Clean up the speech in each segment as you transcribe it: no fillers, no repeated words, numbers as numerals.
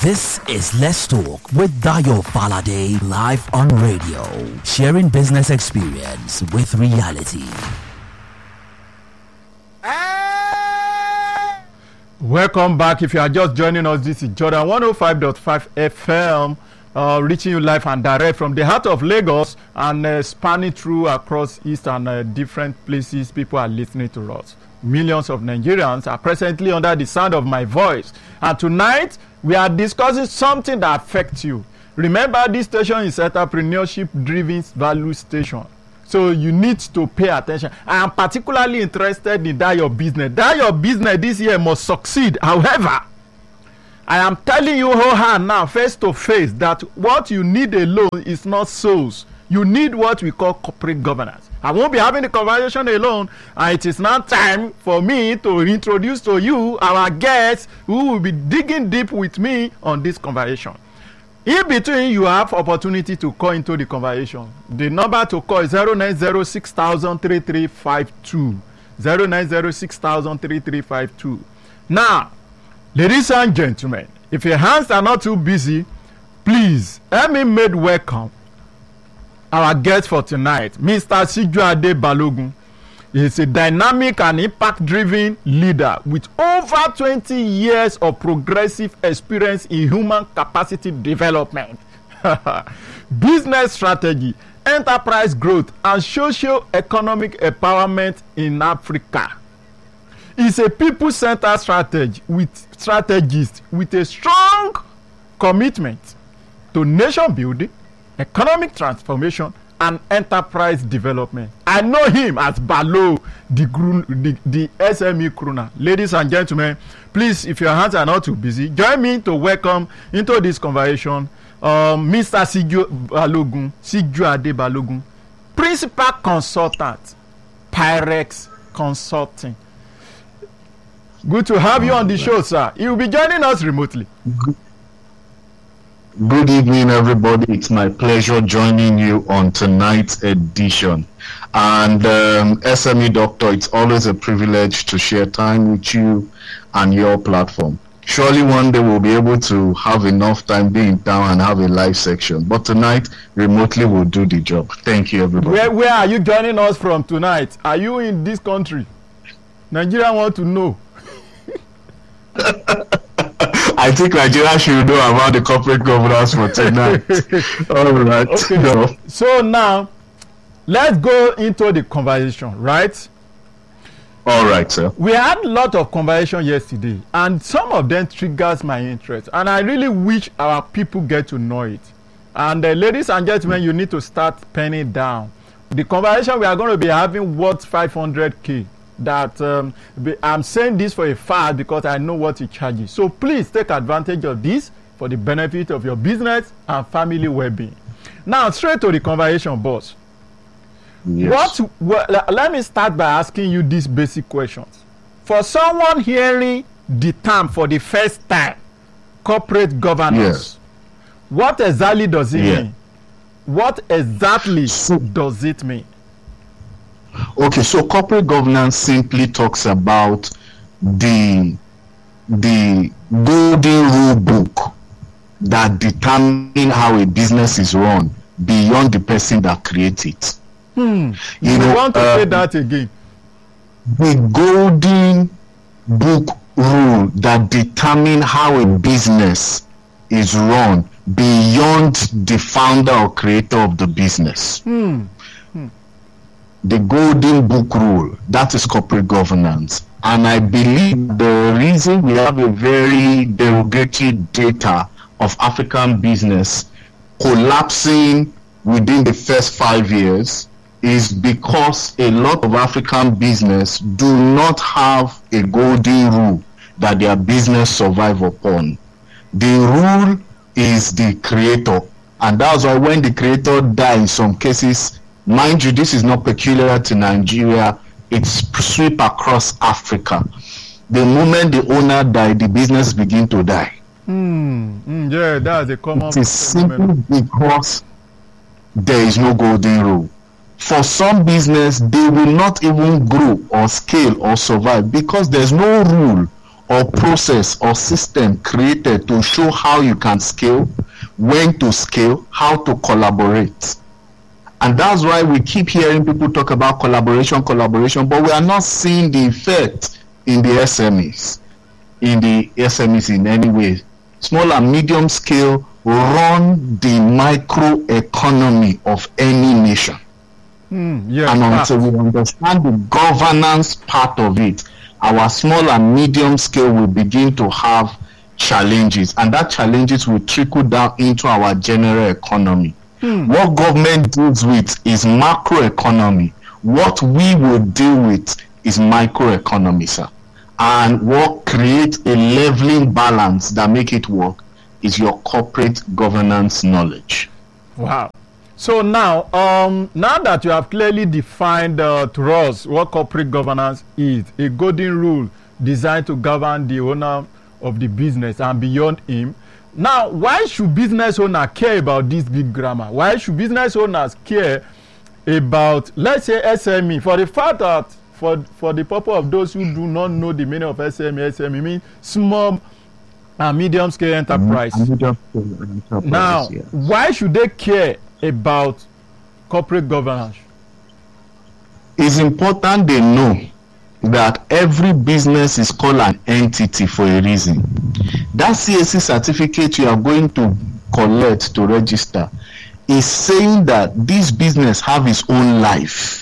This is Let's Talk with Dayo Falade live on radio, sharing business experience with reality. Welcome back. If you are just joining us, this is Jordan 105.5 FM, reaching you live and direct from the heart of Lagos and spanning through across east and different places. People are listening to us. Millions of Nigerians are presently under the sound of my voice, and tonight we are discussing something that affects you. Remember, this station is entrepreneurship driven value station, so you need to pay attention. I am particularly interested in that your business this year must succeed. However, I am telling you wholeheartedly now, face to face, that what you need alone is not souls. You need what we call corporate governance. I won't be having the conversation alone, and it is now time for me to introduce to you our guests who will be digging deep with me on this conversation. In between, you have opportunity to call into the conversation. The number to call is 09060003352. 09060003352. Now, ladies and gentlemen, if your hands are not too busy, please help me make welcome our guest for tonight, Mr. Sijuade Balogun. He is a dynamic and impact-driven leader with over 20 years of progressive experience in human capacity development, business strategy, enterprise growth, and socio-economic empowerment in Africa. He is a people-centered strategist with a strong commitment to nation building, economic transformation, and enterprise development. I know him as Balo, the SME crooner. Ladies and gentlemen, please, if your hands are not too busy, join me to welcome into this conversation Mr. Sijuade Balogun, principal consultant, Pyrex Consulting. Good to have you on the show, sir. You will be joining us remotely. Good evening, everybody. It's my pleasure joining you on tonight's edition. And SME Doctor, it's always a privilege to share time with you and your platform. Surely one day we'll be able to have enough time being down and have a live section. But tonight, remotely will do the job. Thank you, everybody. Where are you joining us from tonight? Are you in this country? Nigeria want to know. I think Nigeria should know about the corporate governance for tonight. All right. Okay. No. So now, let's go into the conversation, right? All right, sir. We had a lot of conversation yesterday, and some of them triggers my interest, and I really wish our people get to know it. And ladies and gentlemen, you need to start penning down. The conversation we are going to be having worth 500K. That I'm saying this for a fact because I know what it charges. So please take advantage of this for the benefit of your business and family well-being. Now, straight to the conversation, boss. Yes. Let me start by asking you these basic questions. For someone hearing the term for the first time, corporate governance, yes, what exactly does it mean? What exactly does it mean? Okay, so corporate governance simply talks about the golden rule book that determines how a business is run beyond the person that creates it. You want to say that again? The golden book rule that determines how a business is run beyond the founder or creator of the business. The golden book rule, that is corporate governance. And I believe the reason we have a very derogatory data of African business collapsing within the first 5 years is because a lot of African business do not have a golden rule that their business survive upon. The rule is the creator, and that's why when the creator dies, in some cases, mind you, this is not peculiar to Nigeria, it's sweep across Africa. The moment the owner died, the business begin to die. Yeah, that's a common. It is simply because there is no golden rule. For some business, they will not even grow or scale or survive because there's no rule or process or system created to show how you can scale, when to scale, how to collaborate. And that's why we keep hearing people talk about collaboration, but we are not seeing the effect in the SMEs, in any way. Small and medium scale run the micro economy of any nation. Yes, and until we understand the governance part of it, our small and medium scale will begin to have challenges, and that challenges will trickle down into our general economy. What government deals with is macroeconomy. What we will deal with is microeconomy, sir. And what creates a leveling balance that make it work is your corporate governance knowledge. Wow. So now, now that you have clearly defined to us what corporate governance is, a golden rule designed to govern the owner of the business and beyond him. Now, why should business owners care about this big grammar? Why should business owners care about, let's say, SME? For the fact that, for the purpose of those who do not know the meaning of SME means small and medium scale enterprise. Now, yes. Why should they care about corporate governance? It's important they know that every business is called an entity for a reason. That CAC certificate you are going to collect to register is saying that this business have its own life.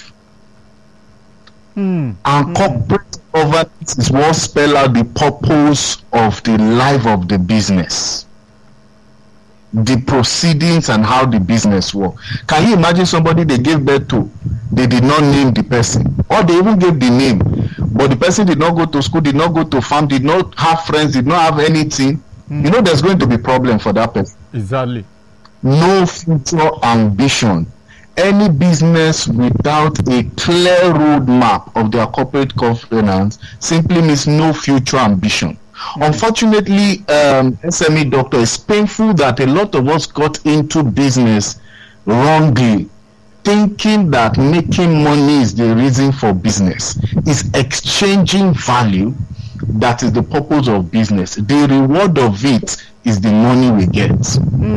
And corporate governance is what spell out the purpose of the life of the business, the proceedings and how the business work. Can you imagine somebody they gave birth to, they did not name the person, or they even gave the name, but the person did not go to school, did not go to farm, did not have friends, did not have anything? You know there's going to be problem for that person. Exactly. No future ambition. Any business without a clear roadmap of their corporate governance simply means no future ambition. Unfortunately, SME doctor, it's painful that a lot of us got into business wrongly, thinking that making money is the reason for business. It's exchanging value that is the purpose of business. The reward of it is the money we get.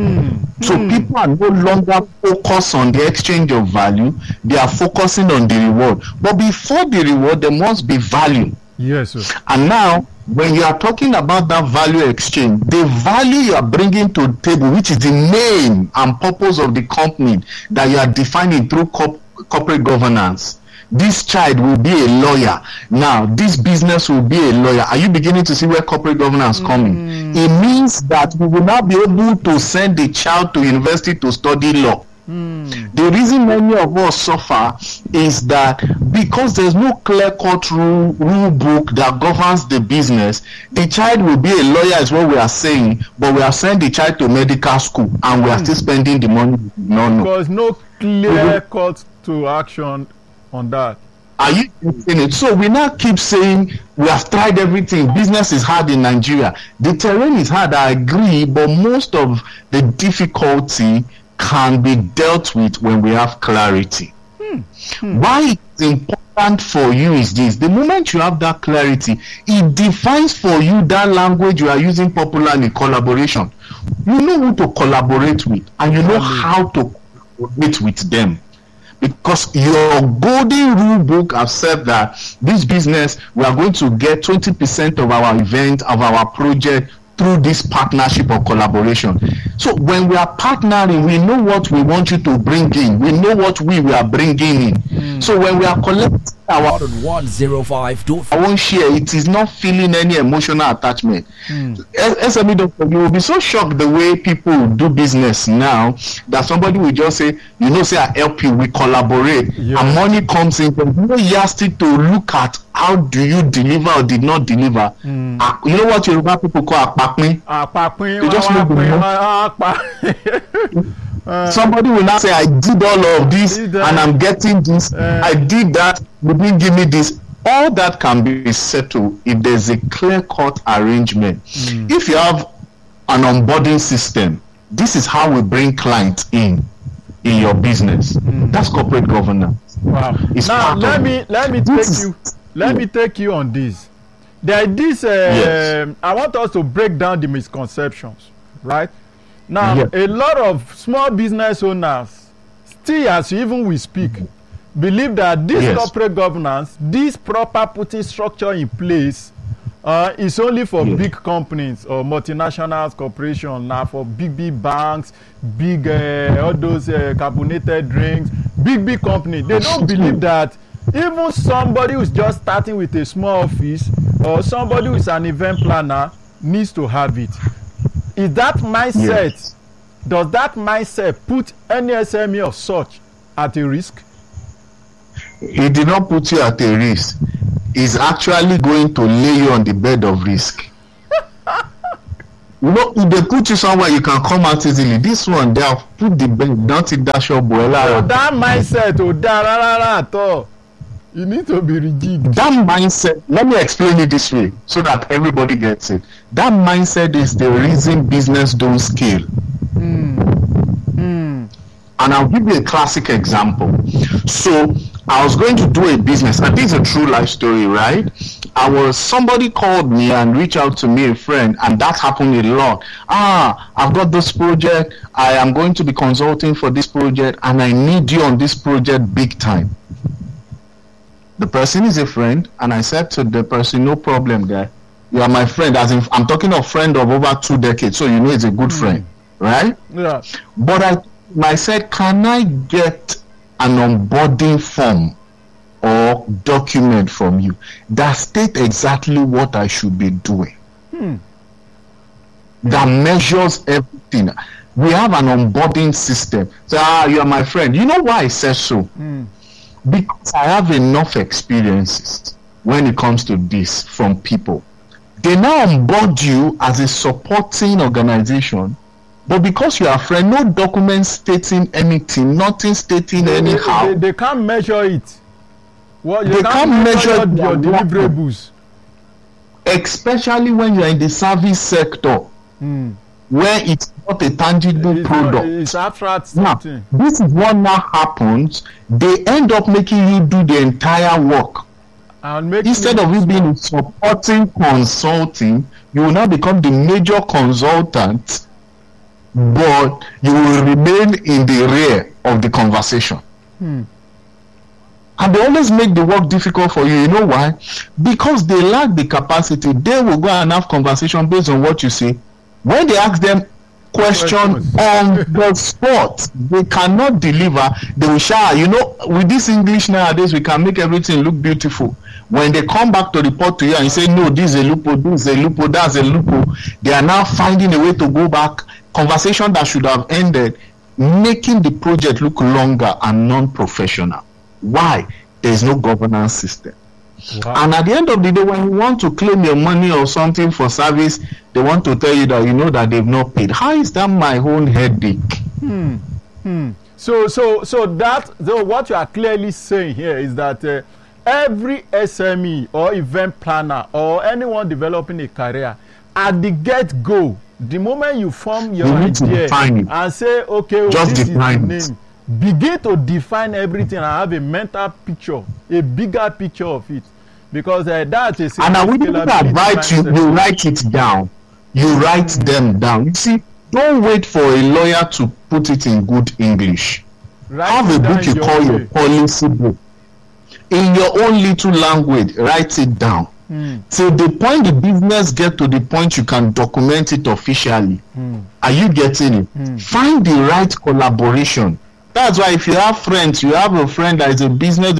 So people are no longer focused on the exchange of value, they are focusing on the reward. But before the reward, there must be value. Yes, sir. And now, when you are talking about that value exchange, the value you are bringing to the table, which is the name and purpose of the company that you are defining through corporate governance. This child will be a lawyer. Now, this business will be a lawyer. Are you beginning to see where corporate governance coming? It means that we will not be able to send the child to university to study law. The reason many of us suffer is that because there's no clear-cut rule book that governs the business, the child will be a lawyer is what we are saying, but we are sending the child to medical school and we are still spending the money. Because no clear-cut to action on that. Are you getting it? So we now keep saying we have tried everything. Business is hard in Nigeria. The terrain is hard, I agree, but most of the difficulty can be dealt with when we have clarity. Why it's important for you is this: the moment you have that clarity, it defines for you that language you are using popularly, collaboration. You know who to collaborate with, and you know how to collaborate with them. Because your golden rule book has said that this business, we are going to get 20% of our event, of our project, through this partnership or collaboration. So when we are partnering, we know what we want you to bring in. We know what we are bringing in. So when we are collecting our 105. I won't share, it is not feeling any emotional attachment. SME doctor, you will be so shocked the way people do business now that somebody will just say, you know, say I help you, we collaborate, and money comes in. There's no yardstick to look at how do you deliver or did not deliver. You know what Yoruba people call apapin? You just know somebody will now say, I did all of this and I'm getting this. I did that, you didn't give me this. All that can be settled if there's a clear-cut arrangement. If you have an onboarding system, this is how we bring clients in your business. That's corporate governance. Wow. Now let me take you on this. there is this. Yes. I want us to break down the misconceptions, right? Now, Yes. a lot of small business owners, still as even we speak, believe that this Yes. corporate governance, this proper putting structure in place, is only for Yes. big companies or multinationals, corporations. Now, for big banks, big all those carbonated drinks, big companies. They don't believe that even somebody who's just starting with a small office or somebody who is an event planner needs to have it. Is that mindset? Yes. Does that mindset put any SME of such at a risk? It did not put you at a risk. It's actually going to lay you on the bed of risk. You know, if they put you somewhere, you can come out easily. This one, they have put the bed, don't it dash your boy. So that mindset, at all. You need to be rigged. That mindset, let me explain it this way so that everybody gets it. That mindset is the reason business don't scale. And I'll give you a classic example. So I was going to do a business, and this is a true life story, right? Somebody called me and reached out to me, a friend, and that happened a lot. I've got this project, I am going to be consulting for this project, and I need you on this project big time. The person is a friend, and I said to the person, no problem, guy. You are my friend, as in I'm talking of friend of over 2 decades, so you know it's a good friend, right? Yeah. But I said, can I get an onboarding form or document from you that state exactly what I should be doing? That measures everything. We have an onboarding system. So, you are my friend. You know why I said so? Because I have enough experiences when it comes to this from people. They now onboard you as a supporting organization, but because you are a friend, no document stating anything, nothing stating anyhow. They can't measure it. Well, They can't measure your their work. deliverables. Especially when you are in the service sector, where it's not a tangible product. It's abstract Now, something. this is what now happens. They end up making you do the entire work. And making Instead of you being supporting consulting, you will now become the major consultant, but you will remain in the rear of the conversation. And they always make the work difficult for you. You know why? Because they lack the capacity. They will go and have conversation based on what you say. When they ask them question on the spot, they cannot deliver. They will shout. You know, with this English nowadays, we can make everything look beautiful. When they come back to report to you and you say, no, this is a loophole, this is a loophole, that's a loophole, they are now finding a way to go back. Conversation that should have ended, making the project look longer and non-professional. Why? There is no governance system. Wow. And at the end of the day, when you want to claim your money or something for service, they want to tell you that you know that they've not paid. How is that my own headache? So what you are clearly saying here is that every SME or event planner or anyone developing a career, at the get-go, the moment you form your You need to idea define it. and say, okay, Just this is the define it. name, begin to define everything and have a mental picture, a bigger picture of it, because that is. And I would advise you write it down. You write them down. You see, don't wait for a lawyer to put it in good English. Have a book you call your policy book. In your own little language, write it down. Till the point the business get to the point you can document it officially. Are you getting it? Find the right collaboration. That's why if you have friends, you have a friend that is a business